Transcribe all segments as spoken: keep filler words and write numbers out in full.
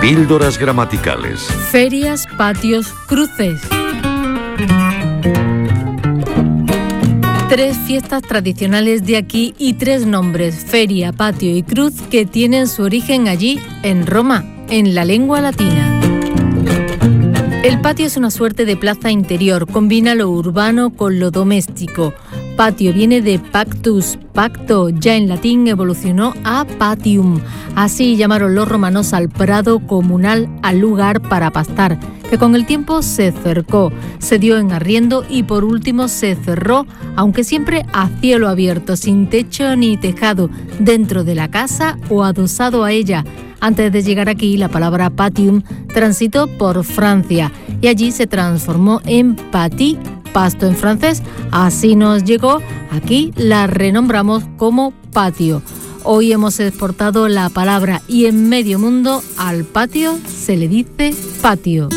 Píldoras gramaticales. Ferias, patios, cruces. Tres fiestas tradicionales de aquí y tres nombres, feria, patio y cruz, que tienen su origen allí, en Roma, en la lengua latina. El patio es una suerte de plaza interior, combina lo urbano con lo doméstico. Patio viene de pactus, pacto, ya en latín evolucionó a patium. Así llamaron los romanos al prado comunal, al lugar para pastar, que con el tiempo se cercó, se dio en arriendo y por último se cerró, aunque siempre a cielo abierto, sin techo ni tejado, dentro de la casa o adosado a ella. Antes de llegar aquí, la palabra patium transitó por Francia y allí se transformó en patis, pasto en francés. Así nos llegó, aquí la renombramos como patio. Hoy hemos exportado la palabra y en medio mundo al patio se le dice patio.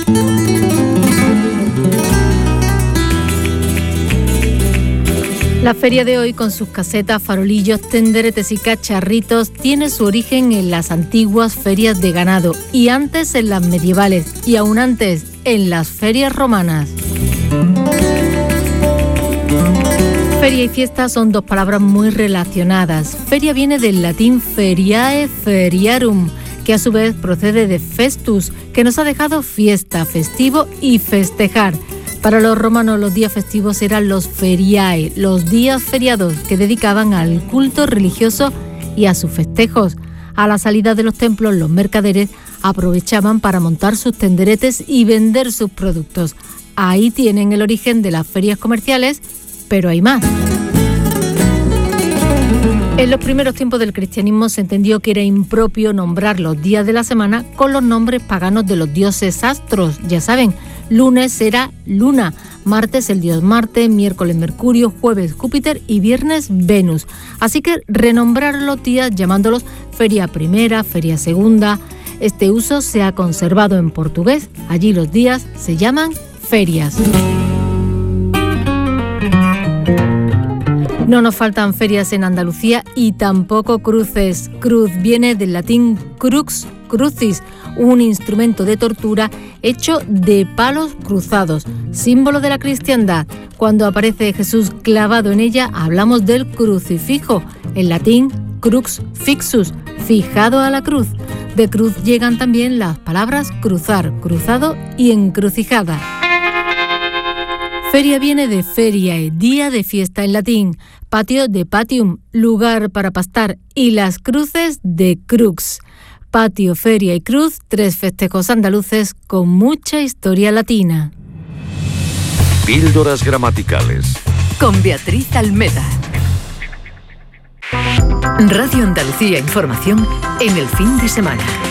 La feria de hoy, con sus casetas, farolillos, tenderetes y cacharritos, tiene su origen en las antiguas ferias de ganado y antes en las medievales y aún antes en las ferias romanas. Feria y fiesta son dos palabras muy relacionadas. Feria viene del latín feriae, feriarum, que a su vez procede de festus, que nos ha dejado fiesta, festivo y festejar. Para los romanos los días festivos eran los feriae, los días feriados que dedicaban al culto religioso y a sus festejos. A la salida de los templos, los mercaderes aprovechaban para montar sus tenderetes y vender sus productos. Ahí tienen el origen de las ferias comerciales, pero hay más. En los primeros tiempos del cristianismo se entendió que era impropio nombrar los días de la semana con los nombres paganos de los dioses astros. Ya saben, lunes era Luna, martes el dios Marte, miércoles Mercurio, jueves Júpiter y viernes Venus. Así que renombrar los días llamándolos feria primera, feria segunda. Este uso se ha conservado en portugués. Allí los días se llaman ferias. No nos faltan ferias en Andalucía y tampoco cruces. Cruz viene del latín crux, crucis, un instrumento de tortura hecho de palos cruzados, símbolo de la cristiandad. Cuando aparece Jesús clavado en ella, hablamos del crucifijo, en latín crux fixus, fijado a la cruz. De cruz llegan también las palabras cruzar, cruzado y encrucijada. Feria viene de feriae, día de fiesta en latín, patio de patium, lugar para pastar, y las cruces de crux. Patio, feria y cruz, tres festejos andaluces con mucha historia latina. Píldoras gramaticales. Con Beatriz Almeda. Radio Andalucía Información en el fin de semana.